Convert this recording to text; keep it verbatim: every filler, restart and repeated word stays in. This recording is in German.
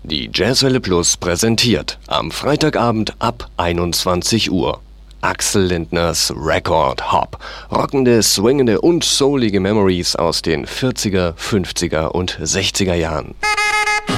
Die Jazzwelle Plus präsentiert am Freitagabend ab einundzwanzig Uhr Axel Lindners Record Hop. Rockende, swingende und soulige Memories aus den vierziger, fünfziger und sechziger Jahren.